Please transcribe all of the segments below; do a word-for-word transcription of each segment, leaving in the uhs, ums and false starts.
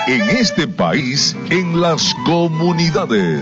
en este país, en las comunidades.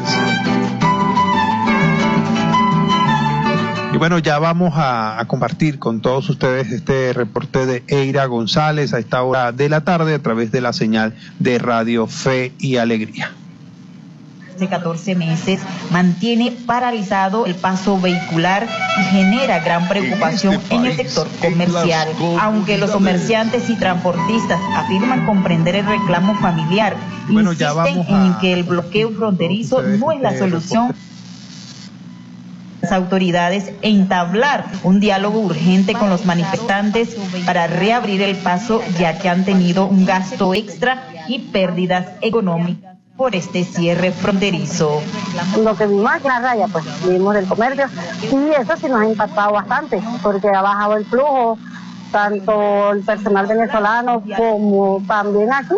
Y bueno, ya vamos a, a compartir con todos ustedes este reporte de Eira González a esta hora de la tarde a través de la señal de Radio Fe y Alegría. De catorce meses mantiene paralizado el paso vehicular y genera gran preocupación en, este país, en el sector comercial. Aunque los comerciantes y transportistas afirman comprender el reclamo familiar, bueno, insisten en que el bloqueo fronterizo no es la solución. Las autoridades e entablar un diálogo urgente con los manifestantes para reabrir el paso, ya que han tenido un gasto extra y pérdidas económicas por este cierre fronterizo. Lo que vimos aquí en la raya, pues vimos del comercio, y eso sí nos ha impactado bastante, porque ha bajado el flujo, tanto el personal venezolano como también aquí.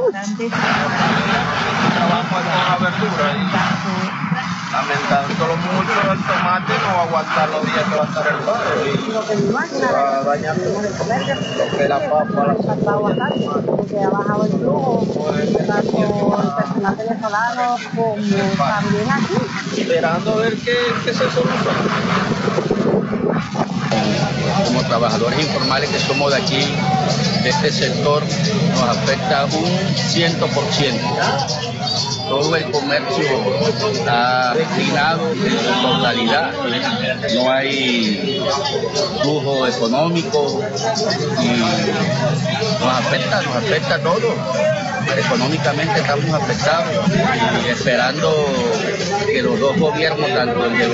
Lamentándolo mucho, el tomate no va a aguantar los días que va a estar el paro y se va a dañar lo que la papa la porque ha bajado el flujo, tanto el personal venezolano como también aquí. Esperando a ver qué, qué se soluciona. Como trabajadores informales que somos de aquí, de este sector, nos afecta un ciento por ciento. Todo el comercio está declinado en su totalidad, no hay flujo económico y nos afecta, nos afecta a todos. Económicamente estamos afectados y esperando que los dos gobiernos, tanto el de